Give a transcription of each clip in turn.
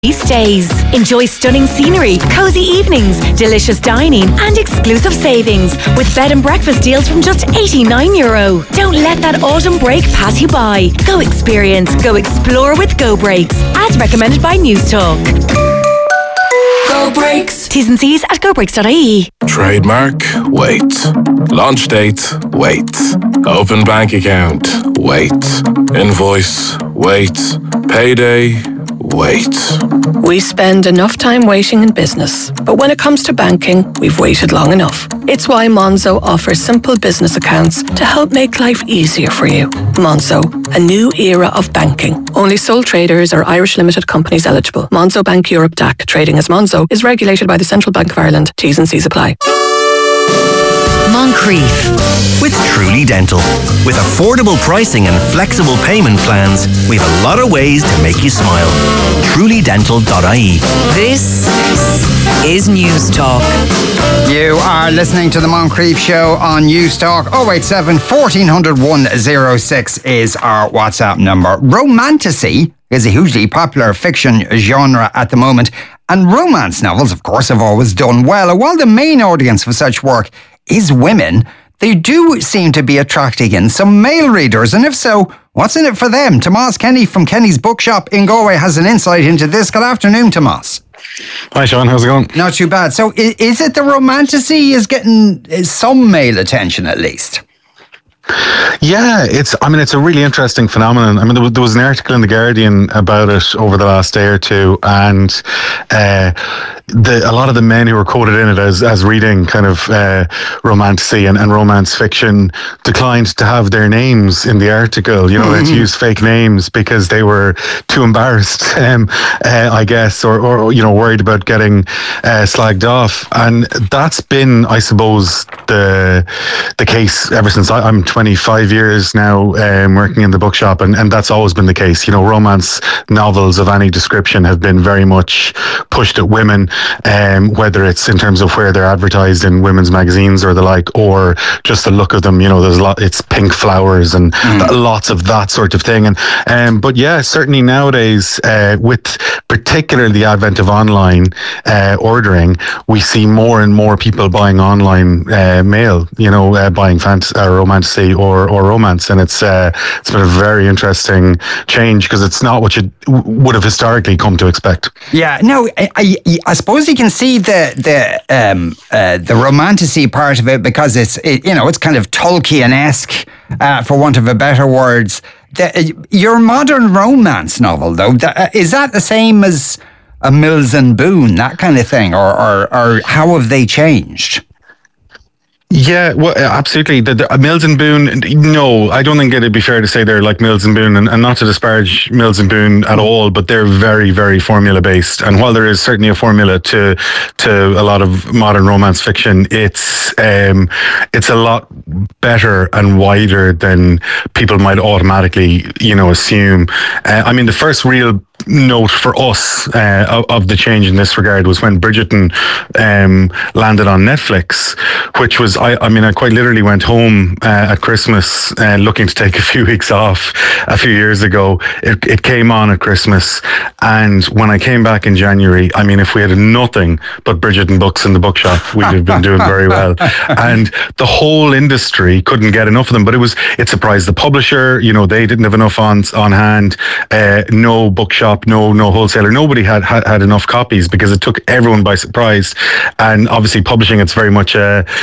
Stays. Enjoy stunning scenery, cozy evenings, delicious dining and exclusive savings with bed and breakfast deals from just €89. Don't let that autumn break pass you by. Go experience, go explore with Go Breaks, as recommended by News Talk. Go Breaks. T's and C's at gobreaks.ie. Trademark? Wait. Launch date? Wait. Open bank account? Wait. Invoice? Wait. Payday? Wait. We spend enough time waiting in business, but when it comes to banking, we've waited long enough. It's why Monzo offers simple business accounts to help make life easier for you. Monzo, a new era of banking. Only sole traders or Irish limited companies eligible. Monzo Bank Europe DAC, trading as Monzo, is regulated by the Central Bank of Ireland. T's and C's apply. Moncrief. With Truly Dental. With affordable pricing and flexible payment plans, we have a lot of ways to make you smile. TrulyDental.ie. This is News Talk. You are listening to the Moncrief Show on News Talk. 087 1400 106 is our WhatsApp number. Romantasy is a hugely popular fiction genre at the moment, and romance novels, of course, have always done well. And while the main audience for such work is women, they do seem to be attracting in some male readers. And if so, what's in it for them? Tomas Kenny from Kenny's Bookshop in Galway has an insight into this. Good afternoon, Tomas. Hi, Sean. How's it going? Not too bad. So is it the romantasy is getting some male attention at least? Yeah, it's a really interesting phenomenon. I mean, there was an article in The Guardian about it over the last day or two, and a lot of the men who were quoted in it as reading kind of romantasy and romance fiction declined to have their names in the article. You know, they had to use fake names because they were too embarrassed, I guess, or you know, worried about getting slagged off. And that's been, I suppose, the case ever since I'm 25 years now working in the bookshop, and that's always been the case. You know, romance novels of any description have been very much pushed at women, whether it's in terms of where they're advertised in women's magazines or the like, or just the look of them. You know, there's it's pink flowers and lots of that sort of thing. And but yeah, certainly nowadays, with particularly the advent of online ordering, we see more and more people buying online mail. You know, buying romantasy or romance, and it's been a very interesting change because it's not what you would have historically come to expect. Yeah, no, I suppose you can see the romantasy part of it because it's kind of Tolkien-esque, for want of a better words. Your modern romance novel, though, is that the same as a Mills and Boon, that kind of thing, or how have they changed? Yeah, well, absolutely. The Mills and Boon, no, I don't think it'd be fair to say they're like Mills and Boon, and not to disparage Mills and Boon at all, but they're very, very formula based. And while there is certainly a formula to a lot of modern romance fiction, it's a lot better and wider than people might automatically, you know, assume. I mean, the first real note for us of the change in this regard was when Bridgerton landed on Netflix, which was, I quite literally went home at Christmas looking to take a few weeks off a few years ago. It came on at Christmas, and when I came back in January, I mean, if we had nothing but Bridgerton books in the bookshop, we'd have been doing very well. And the whole industry couldn't get enough of them, but it surprised the publisher. You know, they didn't have enough on hand. No bookshop, no wholesaler, nobody had enough copies because it took everyone by surprise. And obviously publishing, it's very much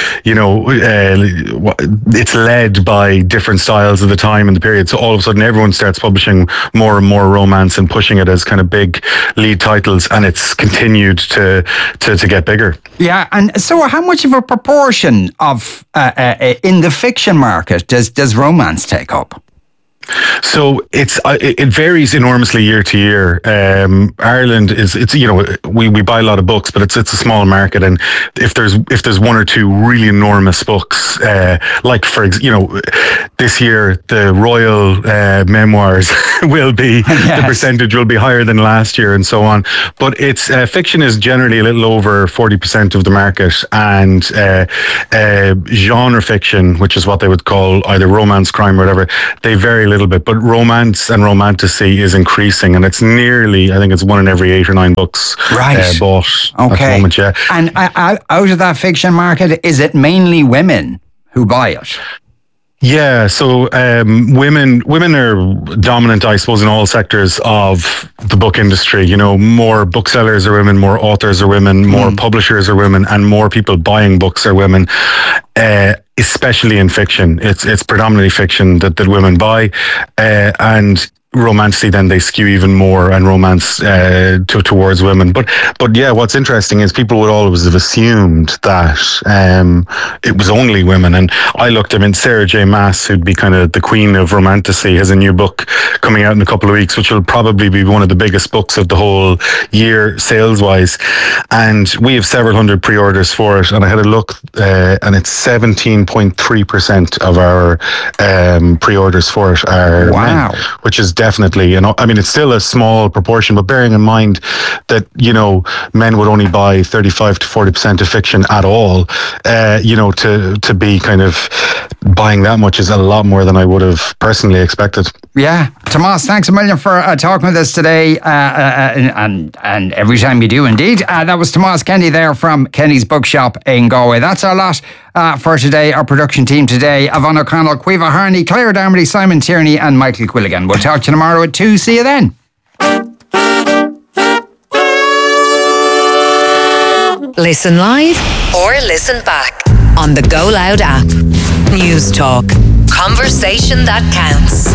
it's led by different styles of the time and the period, so all of a sudden everyone starts publishing more and more romance and pushing it as kind of big lead titles, and it's continued to get bigger. Yeah. And so how much of a proportion of in the fiction market does romance take up? So it varies enormously year to year. Ireland it's you know, we buy a lot of books, but it's a small market, and if there's one or two really enormous books, like for you know, this year the royal memoirs will be the percentage will be higher than last year, and so on. But it's fiction is generally a little over 40% of the market, and genre fiction, which is what they would call either romance, crime, or whatever, they vary a little little bit, but romance and romantasy is increasing, and it's nearly, I think it's 1 in every 8 or 9 books bought at the moment, yeah. And out of that fiction market, is it mainly women who buy it? Yeah, so women are dominant, I suppose, in all sectors of the book industry. You know, more booksellers are women, more authors are women, more publishers are women, and more people buying books are women. Especially in fiction, it's predominantly fiction that women buy, and romancy, then they skew even more, and romance towards women. But yeah, what's interesting is people would always have assumed that it was only women. And I looked, I mean, Sarah J. Maas, who'd be kind of the queen of romantasy, has a new book coming out in a couple of weeks, which will probably be one of the biggest books of the whole year sales wise. And we have several hundred pre-orders for it. And I had a look, and it's 17.3% of our pre-orders for it are men, which is definitely, you know, I mean, it's still a small proportion, but bearing in mind that, you know, men would only buy 35 to 40% of fiction at all, you know, to be kind of buying that much is a lot more than I would have personally expected. Yeah. Tomas, thanks a million for talking with us today, and every time you do, indeed. That was Tomas Kenny there from Kenny's Bookshop in Galway. That's our lot for today. Our production team today: Yvonne O'Connell, Caoimhe Harney, Claire Darmody, Simon Tierney and Michael Quilligan. We'll talk to you tomorrow at 2. See you then. Listen live or listen back on the Go Loud app. News Talk. Conversation that counts.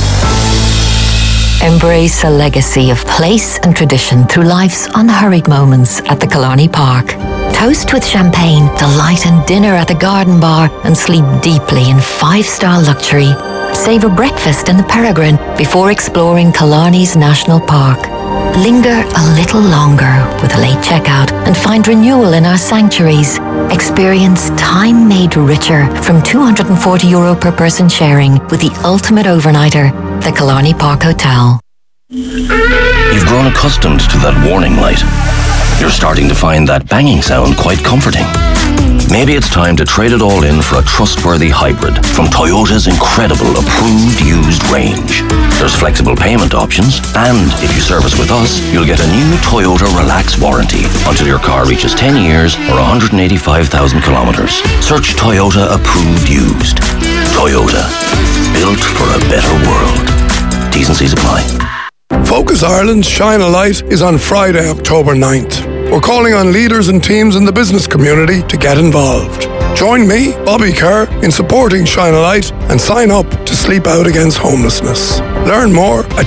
Embrace a legacy of place and tradition through life's unhurried moments at the Killarney Park. Toast with champagne, delight in dinner at the Garden Bar, and sleep deeply in 5-star luxury. Savour breakfast in the Peregrine before exploring Killarney's National Park. Linger a little longer with a late checkout and find renewal in our sanctuaries. Experience time made richer from €240 per person sharing with the ultimate overnighter, the Killarney Park Hotel. You've grown accustomed to that warning light. You're starting to find that banging sound quite comforting. Maybe it's time to trade it all in for a trustworthy hybrid from Toyota's incredible approved used range. There's flexible payment options, and if you service with us, you'll get a new Toyota Relax warranty until your car reaches 10 years or 185,000 kilometers. Search Toyota approved used. Toyota, built for a better world. T's and C's apply. Focus Ireland's Shine a Light is on Friday, October 9th. We're calling on leaders and teams in the business community to get involved. Join me, Bobby Kerr, in supporting Shine a Light and sign up to Sleep Out Against Homelessness. Learn more at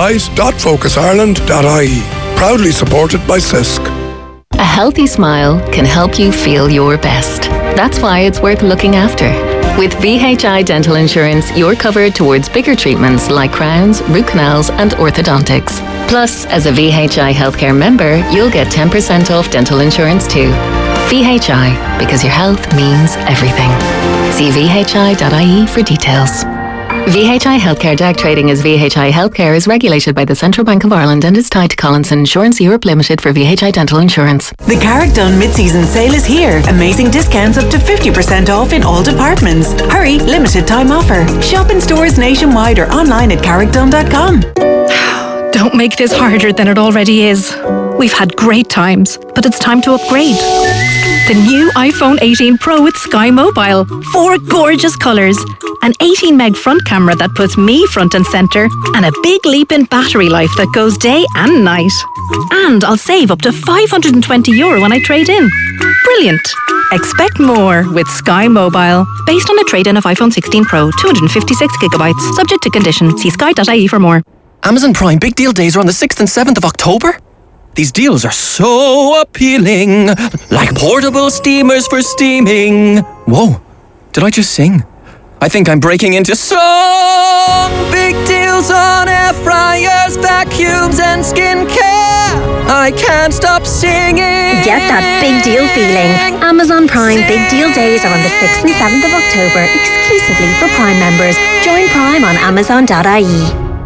shinealight.focusireland.ie. Proudly supported by CISC. A healthy smile can help you feel your best. That's why it's worth looking after. With VHI Dental Insurance, you're covered towards bigger treatments like crowns, root canals and orthodontics. Plus, as a VHI Healthcare member, you'll get 10% off dental insurance too. VHI, because your health means everything. See vhi.ie for details. VHI Healthcare Dark trading as VHI Healthcare is regulated by the Central Bank of Ireland and is tied to Collinson Insurance Europe Limited for VHI Dental Insurance. The Carrickdone mid-season sale is here. Amazing discounts up to 50% off in all departments. Hurry, limited time offer. Shop in stores nationwide or online at carrickdone.com. Don't make this harder than it already is. We've had great times, but it's time to upgrade. The new iPhone 18 Pro with Sky Mobile. 4 gorgeous colours. An 18 meg front camera that puts me front and centre. And a big leap in battery life that goes day and night. And I'll save up to €520 when I trade in. Brilliant. Expect more with Sky Mobile. Based on a trade-in of iPhone 16 Pro, 256GB. Subject to condition. See sky.ie for more. Amazon Prime Big Deal Days are on the 6th and 7th of October. These deals are so appealing, like portable steamers for steaming. Whoa, did I just sing? I think I'm breaking into song. Big deals on air fryers, vacuums and skincare. I can't stop singing. Get that big deal feeling. Amazon Prime Big Deal Days are on the 6th and 7th of October, exclusively for Prime members. Join Prime on Amazon.ie.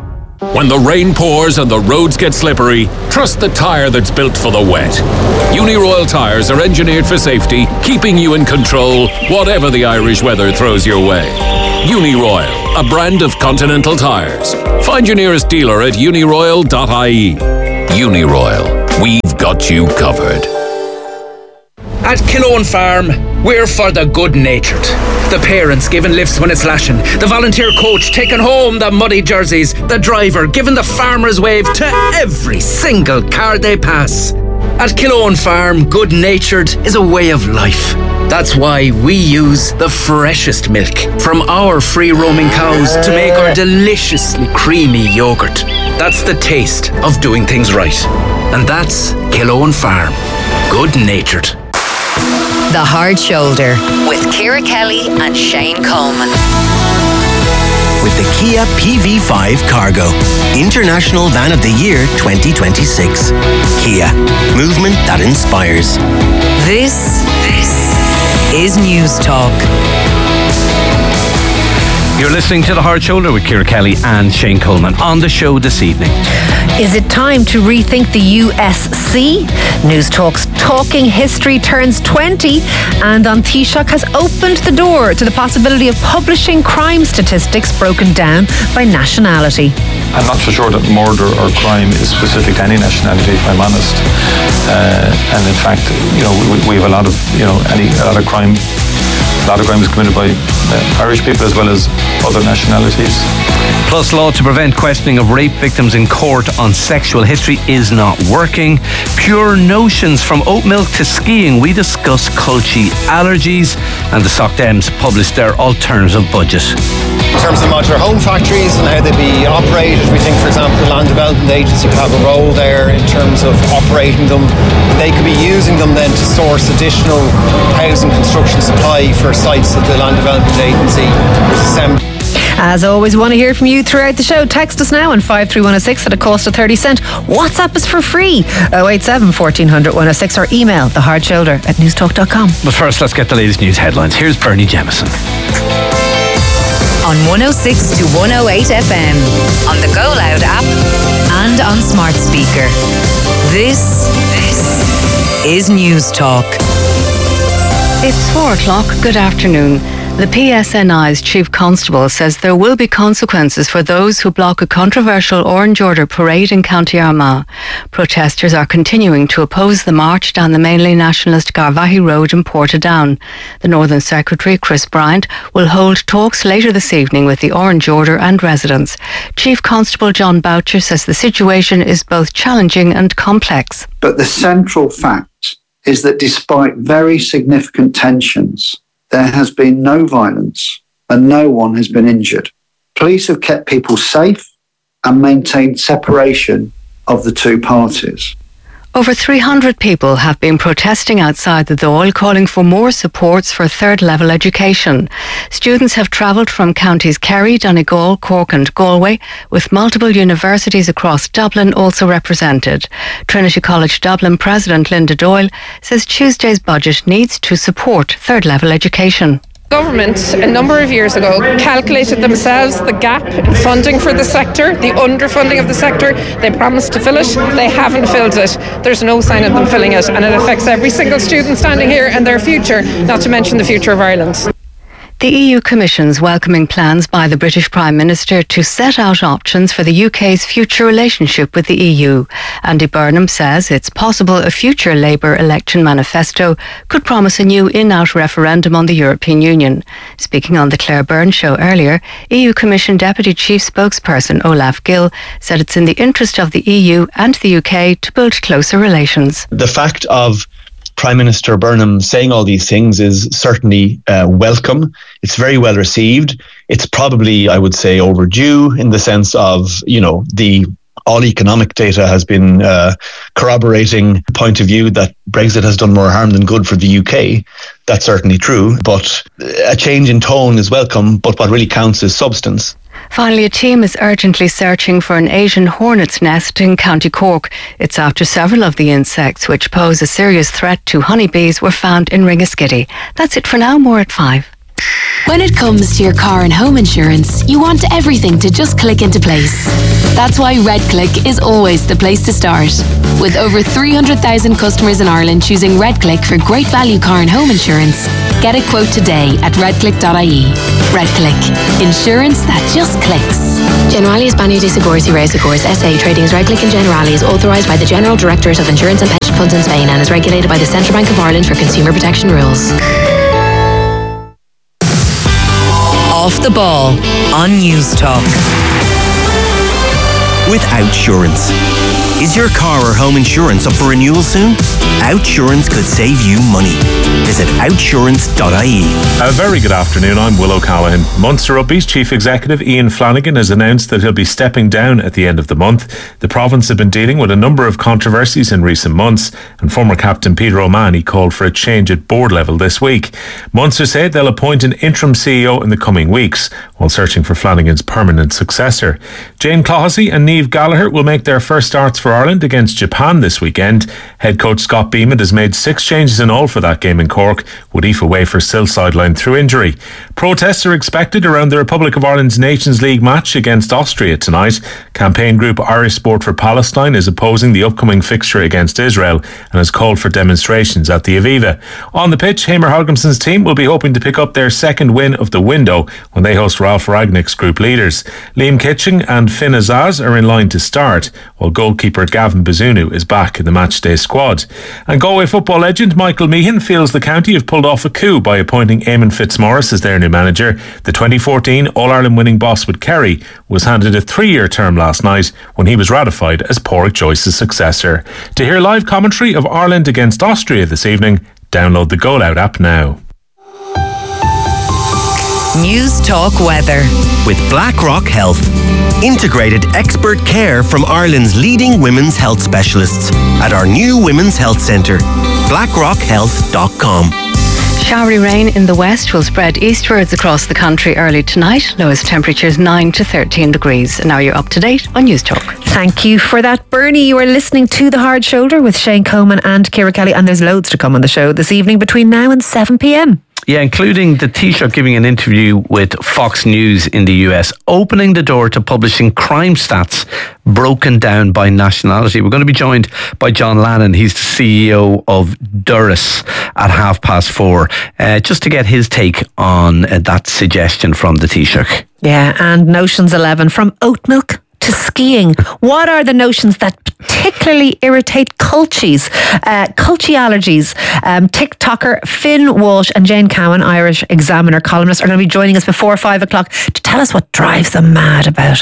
When the rain pours and the roads get slippery, trust the tyre that's built for the wet. Uniroyal tyres are engineered for safety, keeping you in control, whatever the Irish weather throws your way. Uniroyal, a brand of Continental tyres. Find your nearest dealer at uniroyal.ie. Uniroyal, we've got you covered. At Killowen Farm, we're for the good-natured. The parents giving lifts when it's lashing. The volunteer coach taking home the muddy jerseys. The driver giving the farmer's wave to every single car they pass. At Killowen Farm, good-natured is a way of life. That's why we use the freshest milk from our free-roaming cows to make our deliciously creamy yoghurt. That's the taste of doing things right. And that's Killowen Farm. Good-natured. The Hard Shoulder with Ciara Kelly and Shane Coleman. With the Kia PV5 Cargo, International Van of the Year 2026. Kia, movement that inspires. This is News Talk. You're listening to The Hard Shoulder with Ciara Kelly and Shane Coleman. On the show this evening, is it time to rethink the USC? News Talk's Talking History turns 20, and An Taoiseach has opened the door to the possibility of publishing crime statistics broken down by nationality. I'm not so sure that murder or crime is specific to any nationality, if I'm honest. And in fact, we have a lot of crime. A lot of crime is committed by Irish people as well as other nationalities. Plus, law to prevent questioning of rape victims in court on sexual history is not working. Pure notions from oat milk to skiing. We discuss culty allergies, and the Soc Dems published their alternative budget. In terms of modular home factories and how they be operated, we think, for example, the Land Development Agency could have a role there in terms of operating them. They could be using them then to source additional housing construction supply for sites that the Land Development Agency was assembling. As always, we want to hear from you throughout the show. Text us now on 53106 at a cost of 30 cents. WhatsApp is for free, 087 1400 106, or email thehardshoulder@newstalk.com. But first, let's get the latest news headlines. Here's Bernie Jemison. On 106 to 108 FM, on the Go Loud app, and on smart speaker. This is News Talk. It's 4 o'clock. Good afternoon. The PSNI's Chief Constable says there will be consequences for those who block a controversial Orange Order parade in County Armagh. Protesters are continuing to oppose the march down the mainly nationalist Garvaghey Road in Portadown. The Northern Secretary, Chris Bryant, will hold talks later this evening with the Orange Order and residents. Chief Constable John Boucher says the situation is both challenging and complex. But the central fact is that despite very significant tensions, there has been no violence and no one has been injured. Police have kept people safe and maintained separation of the two parties. Over 300 people have been protesting outside the Dáil, calling for more supports for third-level education. Students have travelled from counties Kerry, Donegal, Cork and Galway, with multiple universities across Dublin also represented. Trinity College Dublin President Linda Doyle says Tuesday's budget needs to support third-level education. Government, a number of years ago, calculated themselves the gap in funding for the sector, the underfunding of the sector. They promised to fill it. They haven't filled it. There's no sign of them filling it, and it affects every single student standing here and their future, not to mention the future of Ireland. The EU Commission's welcoming plans by the British Prime Minister to set out options for the UK's future relationship with the EU. Andy Burnham says it's possible a future Labour election manifesto could promise a new in-out referendum on the European Union. Speaking on the Claire Byrne Show earlier, EU Commission Deputy Chief Spokesperson Olaf Gill said it's in the interest of the EU and the UK to build closer relations. The fact of Prime Minister Burnham saying all these things is certainly welcome. It's very well received. It's probably, I would say, overdue in the sense of, the all economic data has been corroborating the point of view that Brexit has done more harm than good for the UK. That's certainly true. But a change in tone is welcome, but what really counts is substance. Finally, a team is urgently searching for an Asian hornet's nest in County Cork. It's after several of the insects, which pose a serious threat to honeybees, were found in Ringaskiddy. That's it for now. More at 5. When it comes to your car and home insurance, you want everything to just click into place. That's why RedClick is always the place to start. With over 300,000 customers in Ireland choosing RedClick for great value car and home insurance, get a quote today at redclick.ie. RedClick. Insurance that just clicks. Generali España de Seguros y Reasegurs S.A. Trading as RedClick and Generali is authorised by the General Directorate of Insurance and Pension Funds in Spain and is regulated by the Central Bank of Ireland for consumer protection rules. Off the Ball on News Talk. With Outsurance. Is your car or home insurance up for renewal soon? Outsurance could save you money. Visit outsurance.ie. A very good afternoon, I'm Will O'Callaghan. Munster Rugby's Chief Executive Ian Flanagan has announced that he'll be stepping down at the end of the month. The province have been dealing with a number of controversies in recent months, and former captain Peter O'Mahony called for a change at board level this week. Munster said they'll appoint an interim CEO in the coming weeks, while searching for Flanagan's permanent successor. Jane Clohessy and Niamh Gallagher will make their first starts for Ireland against Japan this weekend. Head coach Scott Beamont has made 6 changes in all for that game in Cork, with Aoife Wafer still sidelined through injury. Protests are expected around the Republic of Ireland's Nations League match against Austria tonight. Campaign group Irish Sport for Palestine is opposing the upcoming fixture against Israel and has called for demonstrations at the Aviva. On the pitch, Hamer Hogginson's team will be hoping to pick up their second win of the window when they host Ralph Ragnick's group leaders. Liam Kitching and Finn Azaz are in line to start, while goalkeeper Gavin Bazunu is back in the matchday squad. And Galway football legend Michael Meehan feels the county have pulled off a coup by appointing Eamon Fitzmaurice as their new manager. The 2014 All-Ireland winning boss with Kerry was handed a 3-year term last night when he was ratified as Pádraig Joyce's successor. To hear live commentary of Ireland against Austria this evening, download the Go Loud app now. News Talk Weather. With BlackRock Health. Integrated expert care from Ireland's leading women's health specialists at our new Women's Health Centre. BlackRockHealth.com. Showery rain in the west will spread eastwards across the country early tonight. Lowest temperatures 9 to 13 degrees. And now you're up to date on News Talk. Thank you for that, Bernie. You are listening to The Hard Shoulder with Shane Coleman and Ciara Kelly, and there's loads to come on the show this evening between now and 7 p.m. Yeah, including the Taoiseach giving an interview with Fox News in the US, opening the door to publishing crime stats broken down by nationality. We're going to be joined by John Lannon. He's the CEO of Durrus at 4:30, just to get his take on that suggestion from the Taoiseach. Yeah, and Notions 11, from oat milk to skiing. What are the notions that particularly irritate culchies? Culchie allergies. TikToker Finn Walsh and Jane Cowan, Irish Examiner columnist, are going to be joining us before 5 o'clock to tell us what drives them mad about,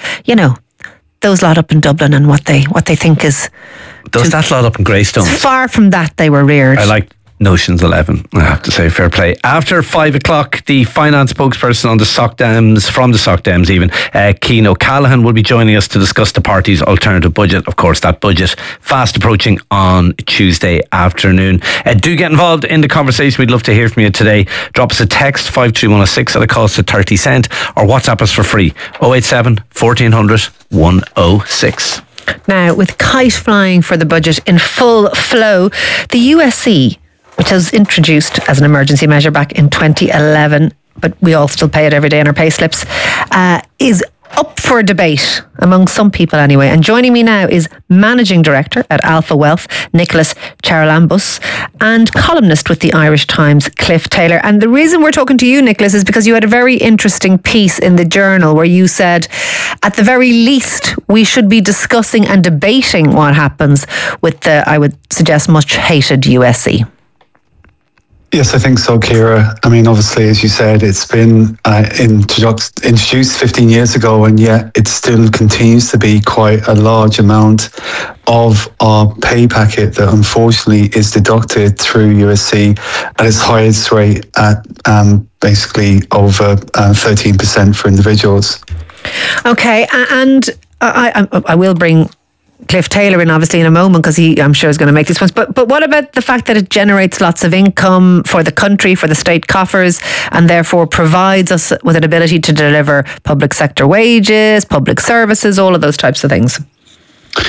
those lot up in Dublin and what they think is... That lot up in Greystones. Far from that they were reared. I like Notions 11, I have to say, fair play. After 5 o'clock, the finance spokesperson on the SocDems, from the SocDems even, Cian O'Callaghan, will be joining us to discuss the party's alternative budget. Of course, that budget fast approaching on Tuesday afternoon. Do get involved in the conversation. We'd love to hear from you today. Drop us a text, 53106 at a cost of 30 cent, or WhatsApp us for free, 087 1400 106. Now, with kite flying for the budget in full flow, the USC, which was introduced as an emergency measure back in 2011, but we all still pay it every day in our pay slips, is up for debate among some people anyway. And joining me now is Managing Director at Alpha Wealth, Nicholas Charalambous, and columnist with the Irish Times, Cliff Taylor. And the reason we're talking to you, Nicholas, is because you had a very interesting piece in the Journal where you said, at the very least, we should be discussing and debating what happens with the, I would suggest, much hated USC. Yes, I think so, Ciara. I mean, obviously, as you said, it's been introduced 15 years ago, and yet it still continues to be quite a large amount of our pay packet that unfortunately is deducted through USC at its highest rate at basically over 13% for individuals. Okay, and I will bring Cliff Taylor in obviously in a moment, because I'm sure is going to make these points. But what about the fact that it generates lots of income for the country, for the state coffers, and therefore provides us with an ability to deliver public sector wages, public services, all of those types of things?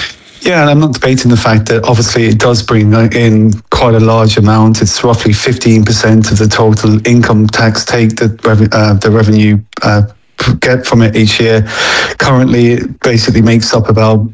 Yeah, and I'm not debating the fact that obviously it does bring in quite a large amount. It's roughly 15% of the total income tax take that the revenue get from it each year. Currently, it basically makes up about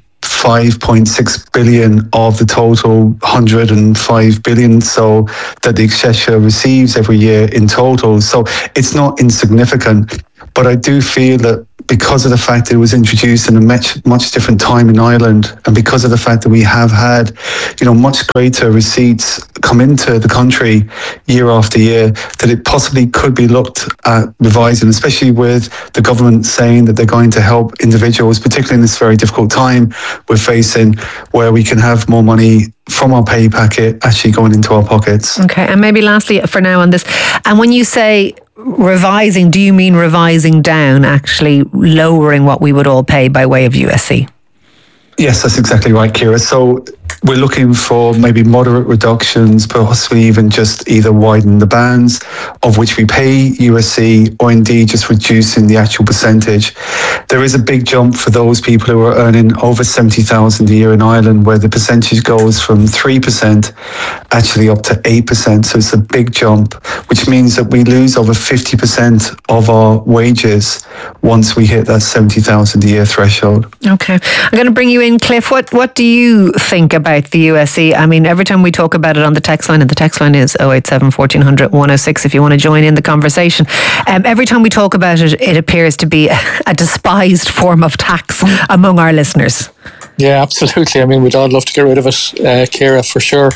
5.6 billion of the total 105 billion so that the Exchequer receives every year in total. So it's not insignificant. But I do feel that because of the fact that it was introduced in a much different time in Ireland, and because of the fact that we have had, much greater receipts come into the country year after year, that it possibly could be looked at revising, especially with the government saying that they're going to help individuals, particularly in this very difficult time we're facing, where we can have more money from our pay packet actually going into our pockets. Okay, and maybe lastly for now on this, and when you say revising, do you mean revising down, actually lowering what we would all pay by way of USC? Yes, that's exactly right, Ciara. So we're looking for maybe moderate reductions, possibly even just either widen the bands of which we pay USC, or indeed just reducing the actual percentage. There is a big jump for those people who are earning over 70,000 a year in Ireland, where the percentage goes from 3% actually up to 8%. So it's a big jump, which means that we lose over 50% of our wages once we hit that 70,000 a year threshold. Okay. I'm going to bring you in, Cliff. What do you think about the USC? I mean, every time we talk about it on the text line, and the text line is 087 1400 106 if you want to join in the conversation. Every time we talk about it, it appears to be a despised form of tax among our listeners. Yeah, absolutely. I mean, we'd all love to get rid of it, Ciara, for sure.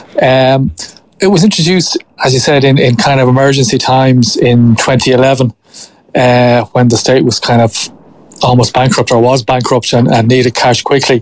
It was introduced, as you said, in kind of emergency times in 2011, when the state was kind of almost bankrupt, or was bankrupt, and needed cash quickly.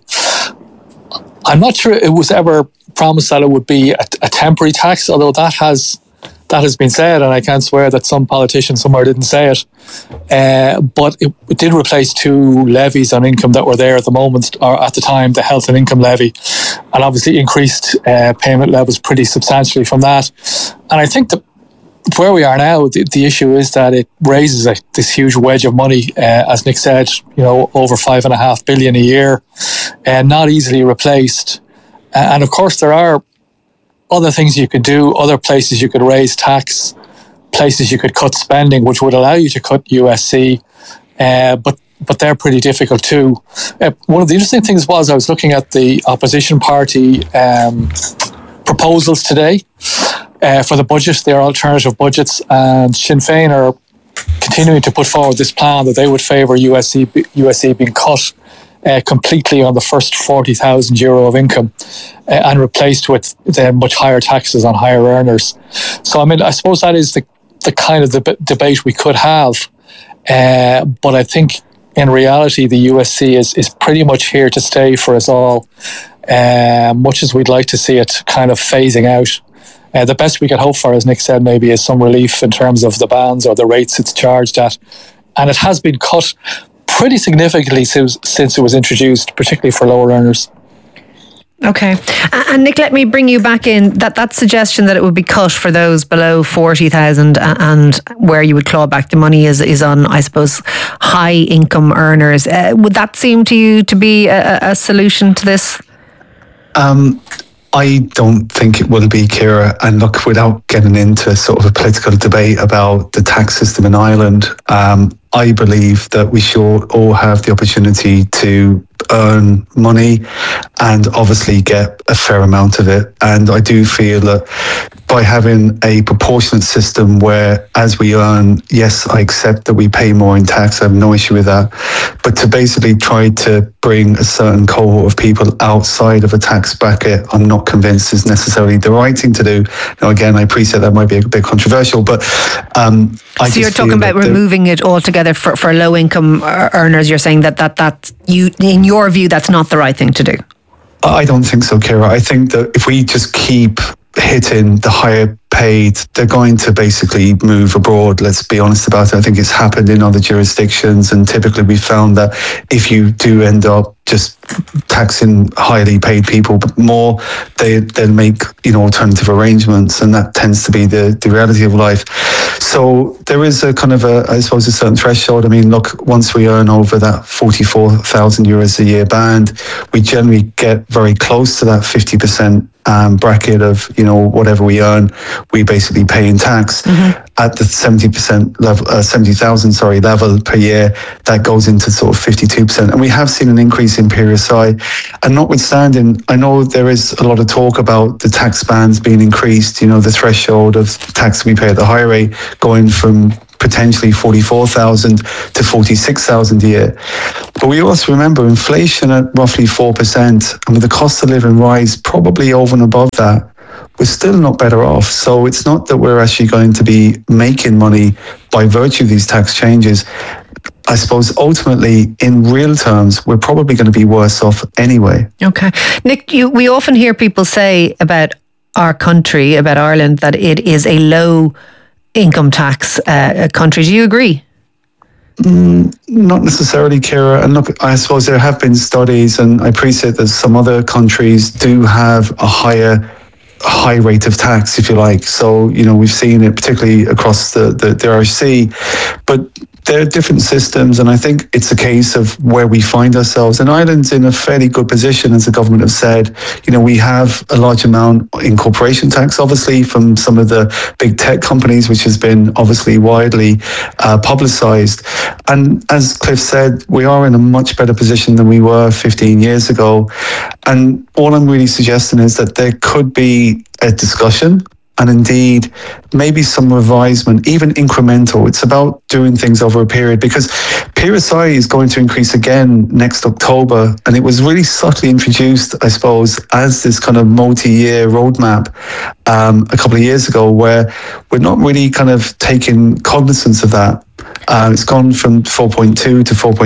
I'm not sure it was ever promised that it would be a temporary tax, although that has been said, and I can't swear that some politician somewhere didn't say it. But it did replace two levies on income that were there at the moment, or at the time, the health and income levy, and obviously increased payment levels pretty substantially from that. And I think that where we are now, the issue is that it raises this huge wedge of money, as Nick said, over 5.5 billion a year, and not easily replaced. And of course, there are other things you could do, other places you could raise tax, places you could cut spending, which would allow you to cut USC, but they're pretty difficult too. One of the interesting things was I was looking at the opposition party proposals today for the budget, their alternative budgets, and Sinn Féin are continuing to put forward this plan that they would favour USC being cut completely on the first €40,000 of income and replaced with then much higher taxes on higher earners. So, I mean, I suppose that is the kind of debate we could have. But I think in reality, the USC is pretty much here to stay for us all, much as we'd like to see it kind of phasing out. The best we could hope for, as Nick said, maybe is some relief in terms of the bands or the rates it's charged at. And it has been cut pretty significantly since it was introduced, particularly for lower earners. Okay. And Nick, let me bring you back in. That suggestion that it would be cut for those below 40,000 and where you would claw back the money is on, I suppose, high income earners. Would that seem to you to be a solution to this? I don't think it will be, Ciara. And look, without getting into sort of a political debate about the tax system in Ireland, I believe that we should all have the opportunity to earn money and obviously get a fair amount of it. And I do feel that by having a proportionate system where as we earn, yes, I accept that we pay more in tax, I have no issue with that. But to basically try to bring a certain cohort of people outside of a tax bracket, I'm not convinced is necessarily the right thing to do. Now, again, I appreciate that might be a bit controversial, but so you're talking about removing it altogether for low income earners. You're saying that you, in your view, that's not the right thing to do. I don't think so, Ciara. I think that if we just keep hitting the higher paid, they're going to basically move abroad. Let's be honest about it. I think it's happened in other jurisdictions, and typically we found that if you do end up just taxing highly paid people more, they'll make alternative arrangements, and that tends to be the reality of life. So there is a kind of I suppose a certain threshold. I mean, look, once we earn over that 44,000 euros a year band, we generally get very close to that 50% bracket of whatever we earn, we basically pay in tax. At the 70% level, 70,000 level per year, that goes into sort of 52%. And we have seen an increase in PRSI. And notwithstanding, I know there is a lot of talk about the tax bands being increased. The threshold of tax we pay at the higher rate going from potentially 44,000 to 46,000 a year. But we also remember inflation at roughly 4%, and with the cost of living rise probably over and above that, we're still not better off. So it's not that we're actually going to be making money by virtue of these tax changes. I suppose ultimately, in real terms, we're probably going to be worse off anyway. Okay. Nick, we often hear people say about our country, about Ireland, that it is a low income tax country. Do you agree? Not necessarily, Ciara. And look, I suppose there have been studies, and I appreciate that some other countries do have a high rate of tax, if you like. So, we've seen it particularly across the RC, but there are different systems, and I think it's a case of where we find ourselves. And Ireland's in a fairly good position, as the government have said. We have a large amount in corporation tax, obviously, from some of the big tech companies, which has been obviously widely publicised. And as Cliff said, we are in a much better position than we were 15 years ago. And all I'm really suggesting is that there could be a discussion, and indeed maybe some revisement, even incremental. It's about doing things over a period, because PRSI is going to increase again next October, and it was really subtly introduced, I suppose, as this kind of multi-year roadmap a couple of years ago, where we're not really kind of taking cognizance of that. It's gone from 4.2 to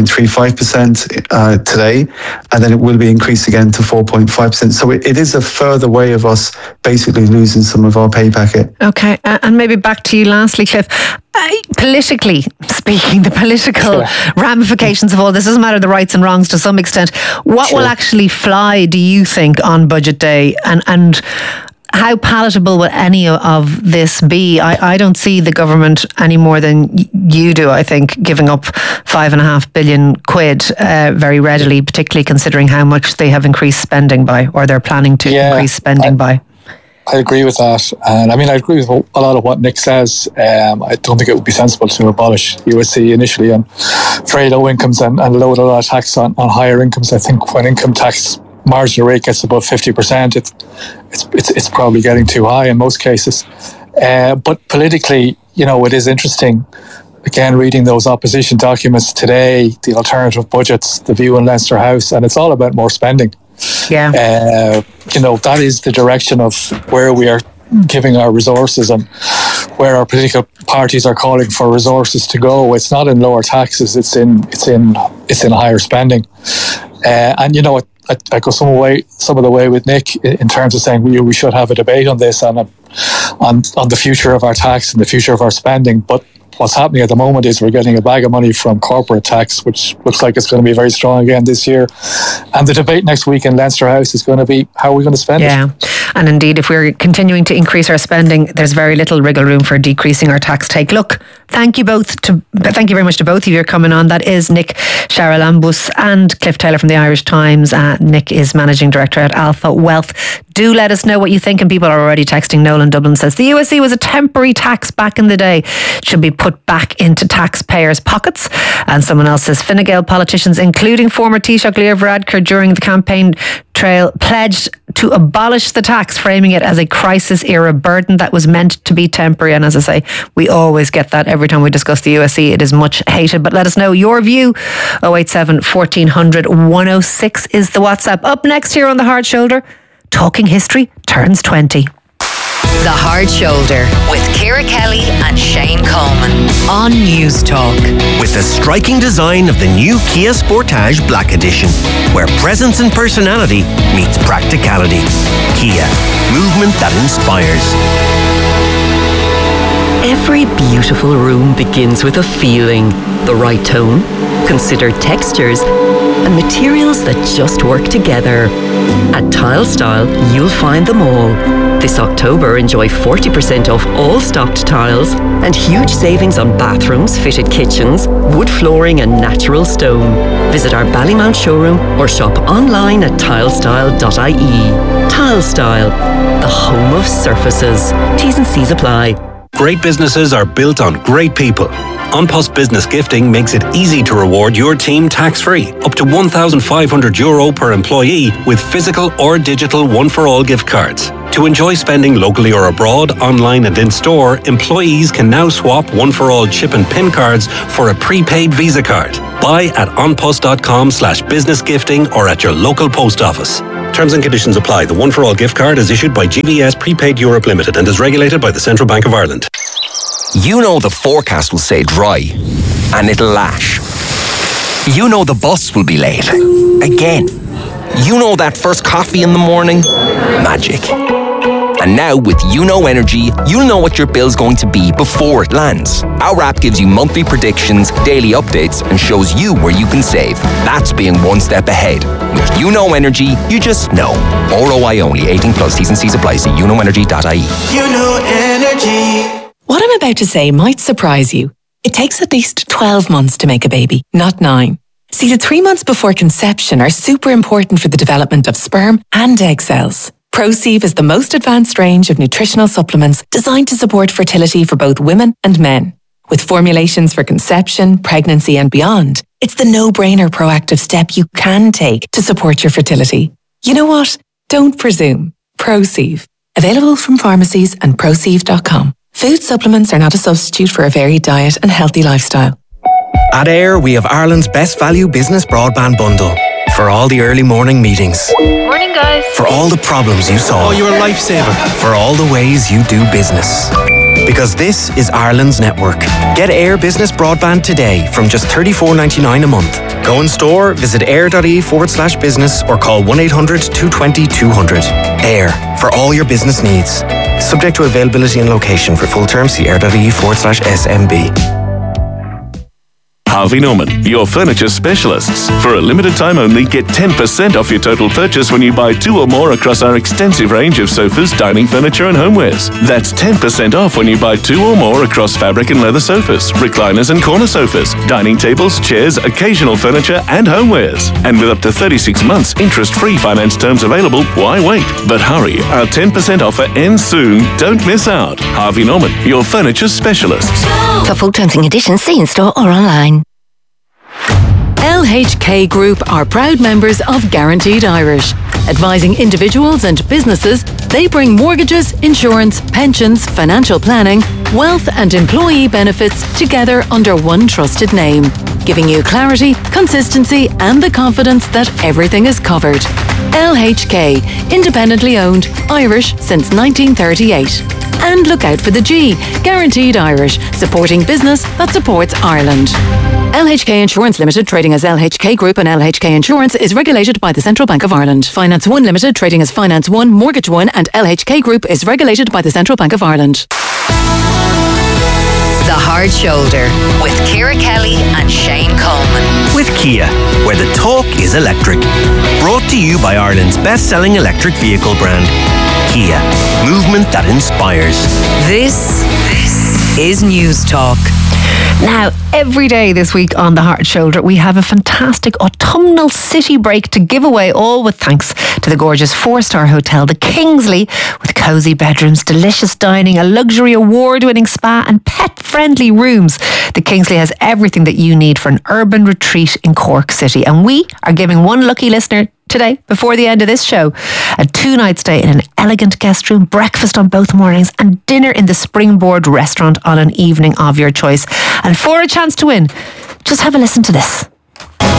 4.35% today, and then it will be increased again to 4.5%. So it is a further way of us basically losing some of our pay packet. Okay, and maybe back to you lastly, Cliff. Politically speaking, the political ramifications of all this, doesn't matter the rights and wrongs to some extent, what will actually fly, do you think, on budget day, and how palatable will any of this be? I don't see the government any more than you do, I think, giving up 5.5 billion quid very readily, particularly considering how much they have increased spending by, or they're planning to increase spending by. I agree with that. And I mean, I agree with a lot of what Nick says. I don't think it would be sensible to abolish USC initially on very low incomes and load a lot of tax on higher incomes. I think when income tax marginal rate gets above 50%, it's probably getting too high in most cases. But politically, it is interesting. Again, reading those opposition documents today, the alternative budgets, the view in Leinster House, and it's all about more spending. Yeah. That is the direction of where we are giving our resources and where our political parties are calling for resources to go. It's not in lower taxes, it's in higher spending. And I go some of the way with Nick in terms of saying we should have a debate on this and on the future of our tax and the future of our spending. But what's happening at the moment is we're getting a bag of money from corporate tax, which looks like it's going to be very strong again this year. And the debate next week in Leinster House is going to be, how are we going to spend it? Yeah, and indeed, if we're continuing to increase our spending, there's very little wriggle room for decreasing our tax take. Look, thank you very much to both of you for coming on. That is Nick Sharalambous and Cliff Taylor from the Irish Times. Nick is Managing Director at Alpha Wealth. Do let us know what you think, and people are already texting. Nolan Dublin says the USC was a temporary tax back in the day, should be put back into taxpayers' pockets. And someone else says Fine Gael politicians, including former Taoiseach Leo Varadkar, during the campaign trail pledged to abolish the tax, framing it as a crisis era burden that was meant to be temporary. And as I say, we always get that every time we discuss the USC. It is much hated, but let us know your view. 087 1400 106 is the WhatsApp. Up next here on The Hard Shoulder, Talking History turns 20. The Hard Shoulder with Ciara Kelly and Shane Coleman on News Talk. With the striking design of the new Kia Sportage Black Edition, where presence and personality meets practicality. Kia, movement that inspires. Every beautiful room begins with a feeling, the right tone, considered textures, and materials that just work together. At Tile Style, you'll find them all. This October, enjoy 40% off all stocked tiles and huge savings on bathrooms, fitted kitchens, wood flooring and natural stone. Visit our Ballymount showroom or shop online at tilestyle.ie. Tile Style, the home of surfaces. T's and C's apply. Great businesses are built on great people. An Post Business Gifting makes it easy to reward your team tax-free, up to €1,500 per employee with physical or digital one-for-all gift cards. To enjoy spending locally or abroad, online and in-store, employees can now swap one-for-all chip and PIN cards for a prepaid Visa card. Buy at onpost.com/businessgifting or at your local post office. Terms and conditions apply. The one-for-all gift card is issued by GVS Prepaid Europe Limited and is regulated by the Central Bank of Ireland. You know the forecast will say dry, and it'll lash. You know the bus will be late. Again. You know that first coffee in the morning? Magic. And now with YouKnow Energy, you'll know what your bill's going to be before it lands. Our app gives you monthly predictions, daily updates, and shows you where you can save. That's being one step ahead. With YouKnow Energy, you just know. ROI only. 18 plus. T's and C's apply. See youknowenergy.ie. YouKnow Energy. What I'm about to say might surprise you. It takes at least 12 months to make a baby, not 9. See, the 3 months before conception are super important for the development of sperm and egg cells. ProSieve is the most advanced range of nutritional supplements designed to support fertility for both women and men. With formulations for conception, pregnancy and beyond, it's the no-brainer proactive step you can take to support your fertility. You know what? Don't presume. ProSieve. Available from pharmacies and ProSieve.com. Food supplements are not a substitute for a varied diet and healthy lifestyle. At AIR, we have Ireland's best value business broadband bundle. For all the early morning meetings. Morning, guys. For all the problems you solve. Oh, you're a lifesaver. For all the ways you do business. Because this is Ireland's network. Get AIR Business Broadband today from just $34.99 a month. Go in store, visit air.ie/business or call 1-800-220-200. AIR, for all your business needs. Subject to availability and location. For full terms, see air.ie/SMB. Harvey Norman, your furniture specialists. For a limited time only, get 10% off your total purchase when you buy 2 or more across our extensive range of sofas, dining furniture and homewares. That's 10% off when you buy 2 or more across fabric and leather sofas, recliners and corner sofas, dining tables, chairs, occasional furniture and homewares. And with up to 36 months interest-free finance terms available, why wait? But hurry, our 10% offer ends soon. Don't miss out. Harvey Norman, your furniture specialists. For full terms and conditions, see in store or online. LHK Group are proud members of Guaranteed Irish. Advising individuals and businesses, they bring mortgages, insurance, pensions, financial planning, wealth and employee benefits together under one trusted name, giving you clarity, consistency and the confidence that everything is covered. LHK, independently owned, Irish since 1938. And look out for the G, Guaranteed Irish, supporting business that supports Ireland. LHK Insurance Limited, trading as LHK Group and LHK Insurance, is regulated by the Central Bank of Ireland. Finance One Limited, trading as Finance One, Mortgage One and LHK Group is regulated by the Central Bank of Ireland. The Hard Shoulder with Ciara Kelly and Shane Coleman. With Kia, where the talk is electric. Brought to you by Ireland's best-selling electric vehicle brand, Kia. Movement that inspires. This is News Talk. Now, every day this week on The Hard Shoulder, we have a fantastic autumnal city break to give away, all with thanks to the gorgeous 4-star hotel, the Kingsley, with cosy bedrooms, delicious dining, a luxury award-winning spa and pet-friendly rooms. The Kingsley has everything that you need for an urban retreat in Cork City. And we are giving one lucky listener today, before the end of this show, a 2-night stay in an elegant guest room, breakfast on both mornings and dinner in the Springboard restaurant on an evening of your choice. And for a chance to win, just have a listen to this.